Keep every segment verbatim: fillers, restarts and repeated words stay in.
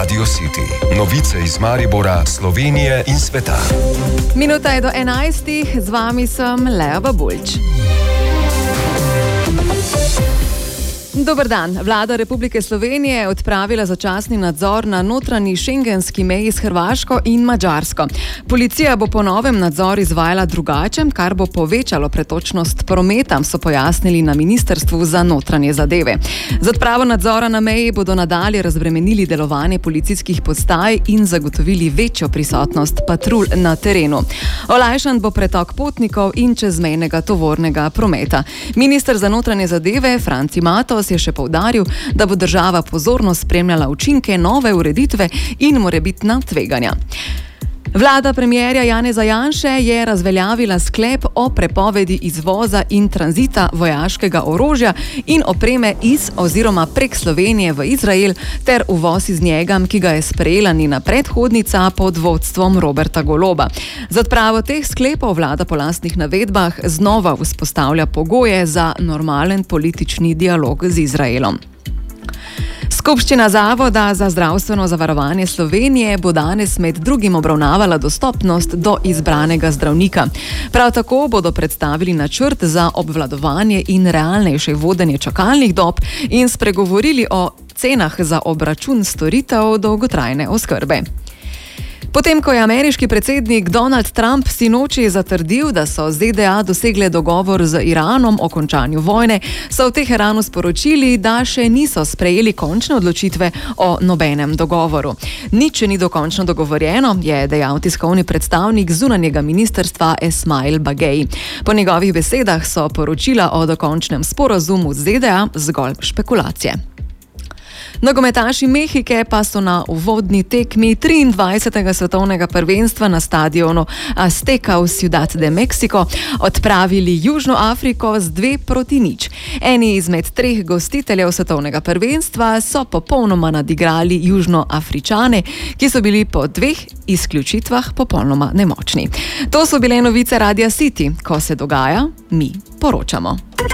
Radio City. Novice iz Maribora, Slovenije in sveta. Minuta je do enajstih, z vami sem Lea Babulč. Dober dan. Vlada Republike Slovenije je odpravila začasni nadzor na notranji šengenski meji s Hrvaško in Madžarsko. Policija bo po novem nadzor izvajala drugače, kar bo povečalo pretočnost prometa, so pojasnili na Ministrstvu za notranje zadeve. Z odpravo nadzora na meji bodo nadalje razbremenili delovanje policijskih postaj in zagotovili večjo prisotnost patrulj na terenu. Olajšan bo pretok potnikov in čezmejnega tovornega prometa. Minister za notranje zadeve Franci Matos je še poudaril, da bo država pozorno spremljala učinke nove ureditve in morebitna tveganja. Vlada premierja Janeza Janše je razveljavila sklep o prepovedi izvoza in tranzita vojaškega orožja in opreme iz oziroma prek Slovenije v Izrael ter uvoz iz njega, ki ga je sprejela njena predhodnica pod vodstvom Roberta Goloba. Z odpravo teh sklepov vlada po lastnih navedbah znova vzpostavlja pogoje za normalen politični dialog z Izraelom. Skupščina Zavoda za zdravstveno zavarovanje Slovenije bo danes med drugim obravnavala dostopnost do izbranega zdravnika. Prav tako bodo predstavili načrt za obvladovanje in realnejše vodenje čakalnih dob in spregovorili o cenah za obračun storitev dolgotrajne oskrbe. Potem, ko je ameriški predsednik Donald Trump sinoči zatrdil, da so ZDA dosegle dogovor z Iranom o končanju vojne, so v Teheranu sporočili, da še niso sprejeli končne odločitve o nobenem dogovoru. Nič ni dokončno dogovorjeno, je dejal tiskovni predstavnik zunanjega ministrstva Esmail Bagej. Po njegovih besedah so poročila o dokončnem sporazumu z ZDA zgolj špekulacije. Nogometaši Mehike pa so na uvodni tekmi triindvajsetega svetovnega prvenstva na stadionu Azteca v Ciudad de México odpravili Južno Afriko z dve proti nič. Eni izmed treh gostiteljev svetovnega prvenstva so popolnoma nadigrali Južnoafričane, ki so bili po dveh izključitvah popolnoma nemočni. To so bile novice Radia City. Ko se dogaja, mi poročamo.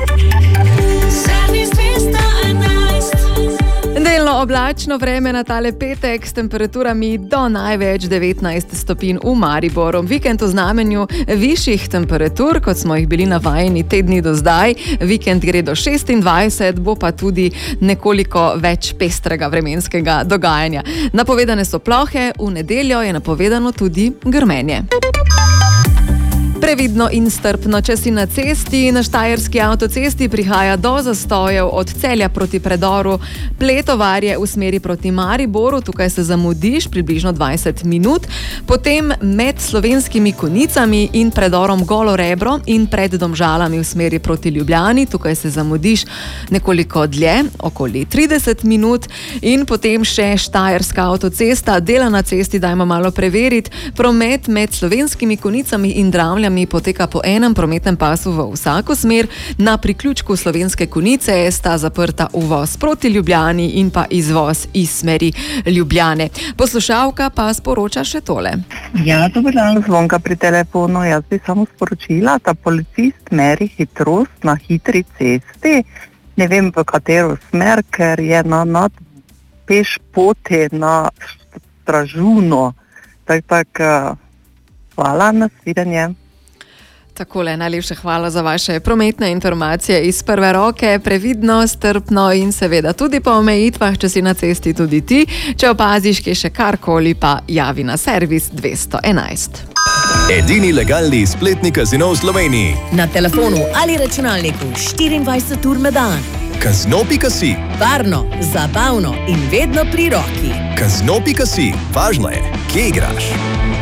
Delno oblačno vreme na tale petek s temperaturami do največ devetnajst stopinj v Mariboru. Vikend v znamenju višjih temperatur, kot smo jih bili navajeni tedni do zdaj. Vikend gre do šestindvajset, bo pa tudi nekoliko več pestrega vremenskega dogajanja. Napovedane so plohe, v nedeljo je napovedano tudi grmenje. Previdno in strpno, če si na cesti, na štajerski avtocesti prihaja do zastojev od Celja proti predoru Pletovarje v smeri proti Mariboru, tukaj se zamudiš približno dvajset minut, potem med Slovenskimi Konjicami in predorom Golo Rebro in pred Domžalami v smeri proti Ljubljani, tukaj se zamudiš nekoliko dlje, okoli trideset minut, in potem še štajerska avtocesta, dela na cesti, dajmo malo preveriti, promet med Slovenskimi Konjicami in Dravljami poteka po enem prometnem pasu v vsako smer. Na priključku Slovenske Konjice sta zaprta uvoz proti Ljubljani in pa izvoz iz smeri Ljubljane. Poslušalka pa sporoča še tole. Ja, dober dan, Zvonka pri telefonu. Jaz bi samo sporočila, da policist meri hitrost na hitri cesti. Ne vem, v katero smer, ker je na, na peš poti na Stražuno. Tak, tak, hvala, nasvidenje. Takole, najlepša hvala za vaše prometne informacije iz prve roke. Previdno, strpno in seveda tudi po omejitvah, če si na cesti tudi ti. Če opaziš, kje še karkoli, pa javi na servis dvesto enajst. Edini legalni spletni kazino v Sloveniji. Na telefonu ali računalniku štiriindvajset ur na dan. Kazino pika si. Varno, zabavno in vedno pri roki. Kazino pika si. Važno je, kje igraš.